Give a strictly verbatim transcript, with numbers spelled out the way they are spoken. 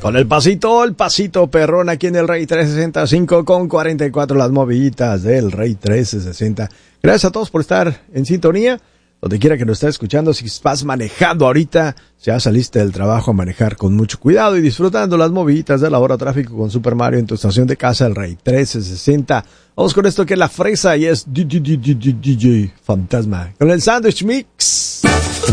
Con el pasito, el pasito perrón aquí en el Rey trescientos sesenta y cinco con cuarenta y cuatro, las moviditas del Rey trescientos sesenta. Gracias a todos por estar en sintonía. Donde quiera que nos estés escuchando, si estás manejando ahorita, si ya saliste del trabajo a manejar con mucho cuidado y disfrutando las moviditas de la hora tráfico con Super Mario en tu estación de casa, el Rey trescientos sesenta. Vamos con esto que es la fresa y es D J Fantasma con el Sandwich Mix.